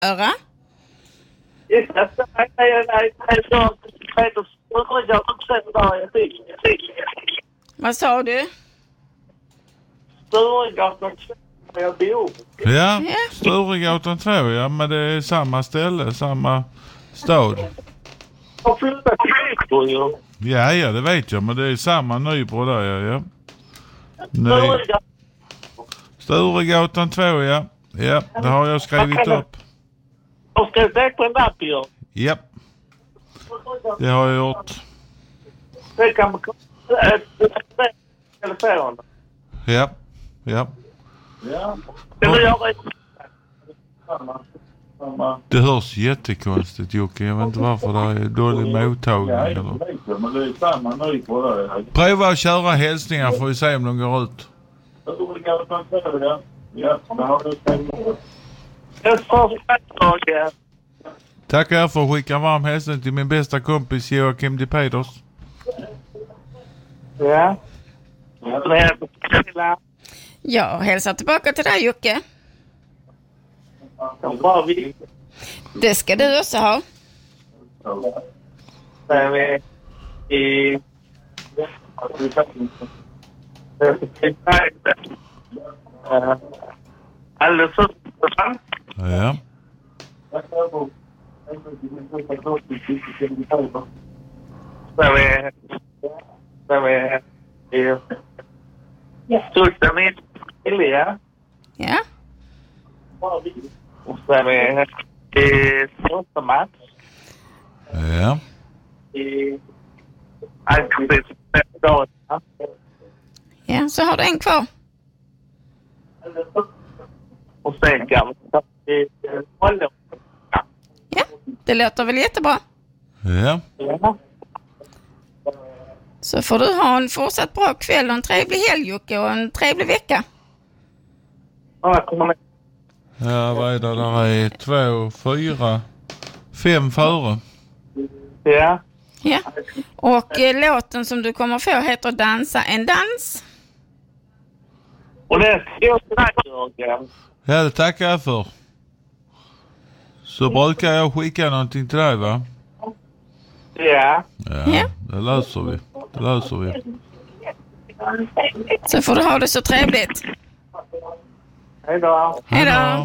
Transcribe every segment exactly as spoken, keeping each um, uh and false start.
Öra? Vad sa du? Sturegatan två, jag bor. Ja, Sturegatan två, ja, men det är samma ställe, samma stad. Jag flyttat till Nybro. Ja, ja, det vet jag, men det är samma Nybro där, ja, ja. Nej. Sturegatan två, ja. Ja, det har jag skrivit upp. Jag ska säga på en lapp, ja. Ja, det har jag gjort. Det kan man telefon. Ja, ja. Ja. Eller jag vet. Det hörs jättekonstigt, Jocke. Jag vet inte varför det är dålig mottagning. Eller? Pröva att köra hälsningar för att se om de går ut. Tackar för att skicka varm hälsning till min bästa kompis Joakim de Peders. Ja. Jag hälsar tillbaka till dig, Jocke. Det ska du också ha. Alldeles så. Ja. Största med Elia. Ja. Och så är det eh, största match. Ja. I Alkvist. Ja, så har du en kvar. Och sen kan vi hålla. Ja, det låter väl jättebra. Ja. Ja. Så får du ha en fortsatt bra kväll och en trevlig helg, Jocke, och en trevlig vecka. Ja, kommer med. Ja, vad är det? Där är två, fyra, fem före. Ja. Ja. Och eh, låten som du kommer få heter Dansa en dans. Och det ska jag säga. Ja, det tackar jag för. Så brukar jag skicka någonting till dig, va? Ja. Ja, Ja. det löser vi. Det löser vi. Så får du ha det så trevligt. Hej då. Hej då.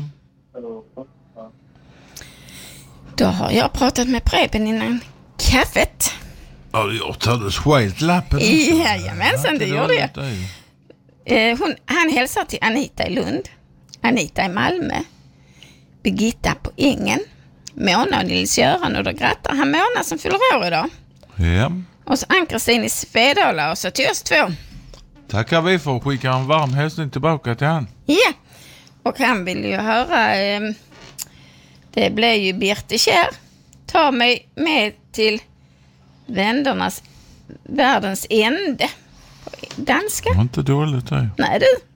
Då har jag pratat med Preben innan kaffet. Ja, du gjort det. Du skejt lappen. Jajamensan, det gjorde jag. Eh, hon, han hälsar till Anita i Lund, Anita i Malmö, Birgitta på Ängen, Mona och Nils-Göran, och då grattar han Mona som fyller år idag. Ja. Och så Ann-Kristin i Svedala, och så till oss två. Tackar vi för att skicka en varm hälsning tillbaka till han. Ja, och han vill ju höra, eh, det blev ju Birte Kjær. Ta mig med till vännernas världens ände. Danska. Det var inte dåligt det. Nej du.